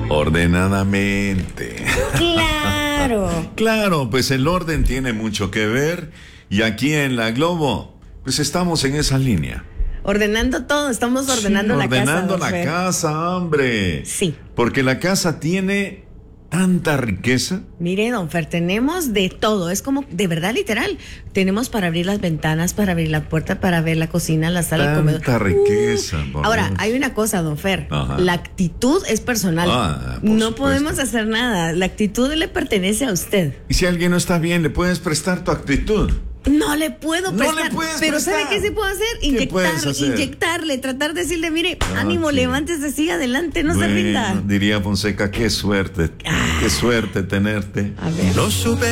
Ordenadamente. Claro. Claro, pues el orden tiene mucho que ver y aquí en la Globo, pues estamos en esa línea. Ordenando todo, estamos ordenando Sí, la casa. ordenando la Fer. casa, hombre. Sí. Porque la casa tiene tanta riqueza. Mire, don Fer, tenemos de todo, es como, de verdad, literal. Tenemos para abrir las ventanas, para abrir la puerta, para ver la cocina, la sala, el comedor. Tanta riqueza. por Ahora, Dios. hay una cosa, don Fer. Ajá. La actitud es personal. Por No supuesto. podemos hacer nada. La actitud le pertenece a usted. Y si alguien no está bien, le puedes prestar tu actitud. No le puedo No prestar. le puedes pero prestar. ¿sabe qué sí puedo hacer? ¿Qué puedes hacer? Inyectarle, tratar de decirle, mire, ánimo, sí. levántese, siga adelante, no se Bueno, rinda. diría Fonseca, qué suerte tenerte. A ver. No supe